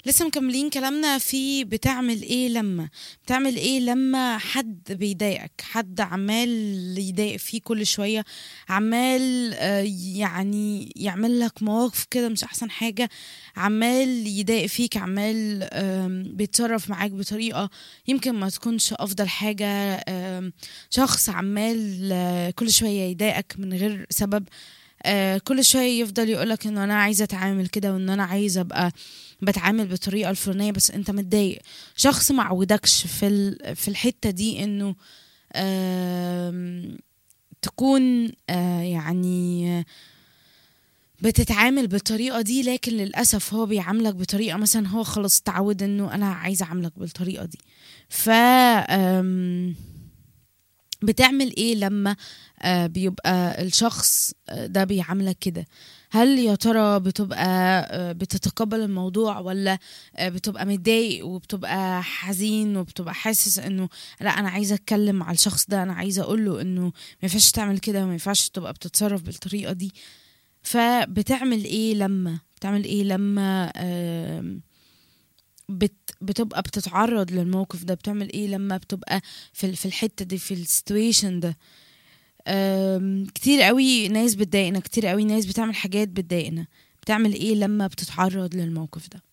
لسه مكملين كلامنا في بتعمل ايه لما حد بيضايقك، حد عمال يضايق فيه كل شوية، عمال يعني يعمل لك مواقف كده مش احسن حاجة، عمال يضايق فيك، عمال بيتصرف معاك بطريقة يمكن ما تكونش افضل حاجة. شخص عمال كل شوية يضايقك من غير سبب، كل شوية يفضل يقولك انه انا عايزة اتعامل كده وان انا عايزة ابقى بتعامل بالطريقة الفلانية، بس انت متضايق. شخص ما عودكش في الحتة دي انه تكون يعني بتتعامل بالطريقة دي، لكن للأسف هو بيعاملك بطريقة، مثلا هو خلاص تعود انه انا عايزة اعاملك بالطريقة دي. ف بتعمل ايه لما بيبقى الشخص ده بيعاملك كده؟ هل يا ترى بتبقى بتتقبل الموضوع، ولا بتبقى متضايق وبتبقى حزين وبتبقى حاسس انه لا انا عايزه اتكلم مع الشخص ده، انا عايزه اقول له انه ما ينفعش تعمل كده وما ينفعش تبقى بتتصرف بالطريقه دي؟ بتعمل ايه لما بتبقى بتتعرض للموقف ده؟ بتعمل ايه لما بتبقى في الحتة دي، في السيتويشن ده؟ كتير قوي ناس بتضايقنا، كتير قوي ناس بتعمل حاجات بتضايقنا. بتعمل ايه لما بتتعرض للموقف ده؟